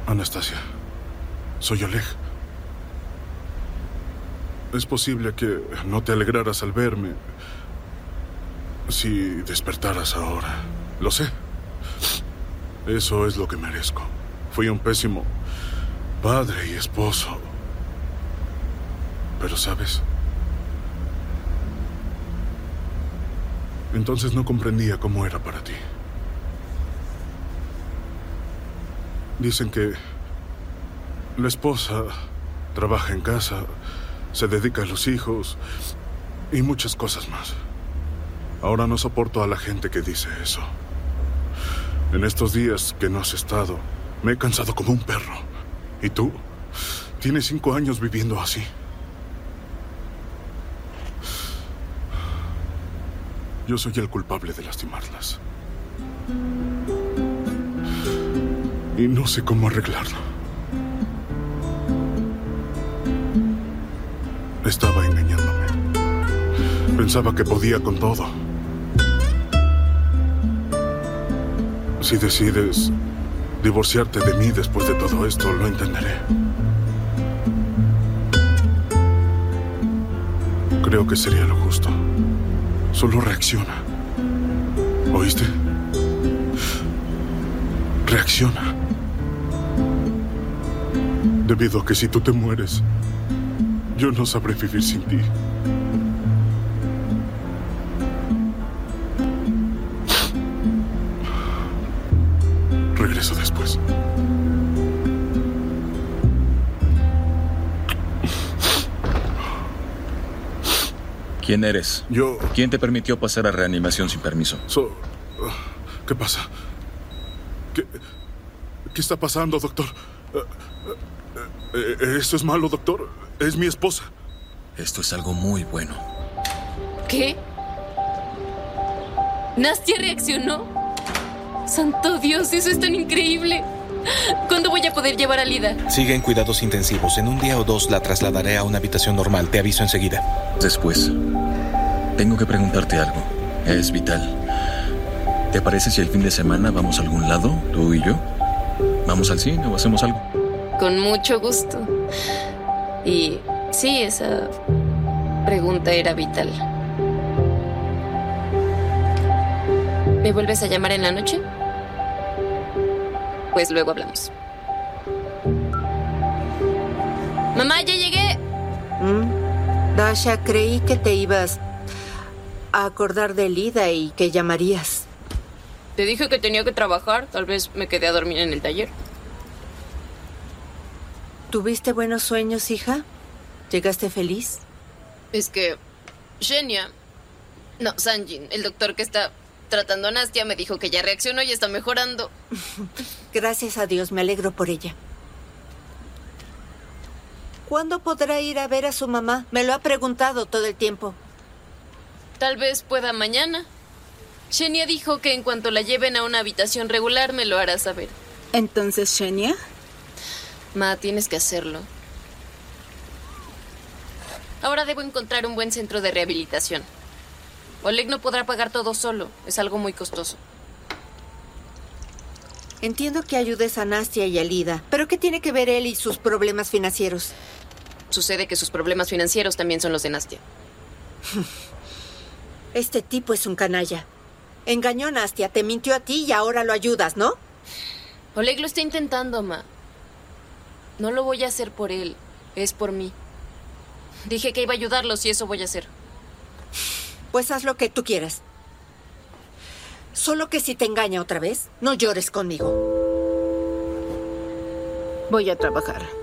Anastasia, soy Oleg. Es posible que no te alegraras al verme si despertaras ahora. Lo sé. Eso es lo que merezco. Fui un pésimo padre y esposo. Pero, ¿sabes? Entonces no comprendía cómo era para ti. Dicen que la esposa trabaja en casa, se dedica a los hijos y muchas cosas más. Ahora no soporto a la gente que dice eso. En estos días que no has estado, me he cansado como un perro. ¿Y tú? Tienes 5 años viviendo así. Yo soy el culpable de lastimarlas. Y no sé cómo arreglarlo. Estaba engañándome. Pensaba que podía con todo. Si decides divorciarte de mí después de todo esto, lo entenderé. Creo que sería lo justo. Solo reacciona. ¿Oíste? Reacciona. Debido a que si tú te mueres, yo no sabré vivir sin ti. Regreso después. ¿Quién eres? Yo... ¿Quién te permitió pasar a reanimación sin permiso? ¿Qué pasa? ¿Qué está pasando, doctor? ¿Esto es malo, doctor? Es mi esposa. Esto es algo muy bueno. ¿Qué? ¿Nastia reaccionó? ¡Santo Dios! ¡Eso es tan increíble! ¿Cuándo voy a poder llevar a Lida? Sigue en cuidados intensivos. En 1 día o 2 la trasladaré a una habitación normal. Te aviso enseguida. Después, tengo que preguntarte algo. Es vital. ¿Te parece si el fin de semana vamos a algún lado, tú y yo? ¿Vamos al cine o hacemos algo? Con mucho gusto. Y sí, esa pregunta era vital. ¿Me vuelves a llamar en la noche? Pues luego hablamos. ¡Mamá, ya llegué! Dasha, creí que te ibas a acordar de Lida y que llamarías. Te dije que tenía que trabajar. Tal vez me quedé a dormir en el taller. ¿Tuviste buenos sueños, hija? ¿Llegaste feliz? Es que Sanjin, el doctor que está tratando a Nastia, me dijo que ya reaccionó y está mejorando. Gracias a Dios, me alegro por ella. ¿Cuándo podrá ir a ver a su mamá? Me lo ha preguntado todo el tiempo. Tal vez pueda mañana. Shenia dijo que en cuanto la lleven a una habitación regular me lo hará saber. ¿Entonces, Shenia? Ma, tienes que hacerlo. Ahora debo encontrar un buen centro de rehabilitación. Oleg no podrá pagar todo solo. Es algo muy costoso. Entiendo que ayudes a Nastia y a Lida, pero ¿qué tiene que ver él y sus problemas financieros? Sucede que sus problemas financieros también son los de Nastia. Este tipo es un canalla. Engañó a Nastia, te mintió a ti y ahora lo ayudas, ¿no? Oleg lo está intentando, Ma. No lo voy a hacer por él. Es por mí. Dije que iba a ayudarlos y eso voy a hacer. Pues haz lo que tú quieras. Solo que si te engaña otra vez, no llores conmigo. Voy a trabajar.